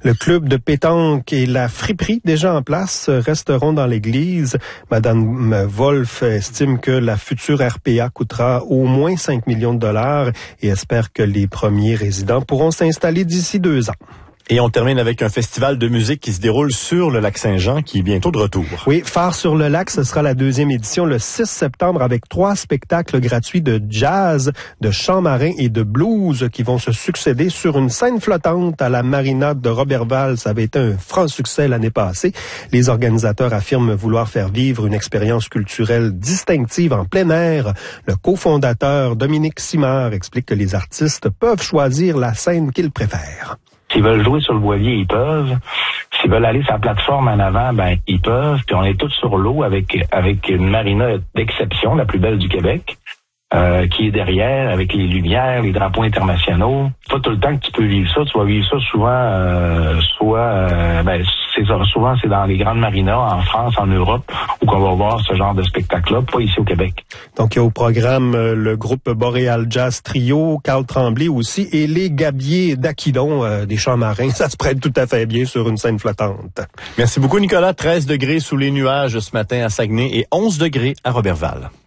Le club de pétanque et la friperie déjà en place resteront dans l'église. Madame Wolf estime que la future RPA coûtera au moins 5 millions de dollars et espère que les premiers résidents pourront s'installer d'ici 2 ans. Et on termine avec un festival de musique qui se déroule sur le lac Saint-Jean qui est bientôt de retour. Oui, Phare sur le lac, ce sera la 2e édition le 6 septembre avec 3 spectacles gratuits de jazz, de chant marin et de blues qui vont se succéder sur une scène flottante à la marina de Roberval. Ça avait été un franc succès l'année passée. Les organisateurs affirment vouloir faire vivre une expérience culturelle distinctive en plein air. Le cofondateur Dominique Simard explique que les artistes peuvent choisir la scène qu'ils préfèrent. S'ils veulent jouer sur le voilier, ils peuvent. S'ils veulent aller sur la plateforme en avant, ben ils peuvent. Puis on est tous sur l'eau avec une marina d'exception, la plus belle du Québec, qui est derrière, avec les lumières, les drapeaux internationaux. Pas tout le temps que tu peux vivre ça. Tu vas vivre ça souvent, souvent c'est dans les grandes marinas en France, en Europe, où qu'on va voir ce genre de spectacle-là, pas ici au Québec. Donc, il y a au programme le groupe Boréal Jazz Trio, Carl Tremblay aussi, et les Gabiers d'Aquilon, des chants marins. Ça se prête tout à fait bien sur une scène flottante. Merci beaucoup, Nicolas. 13 degrés sous les nuages ce matin à Saguenay et 11 degrés à Roberval.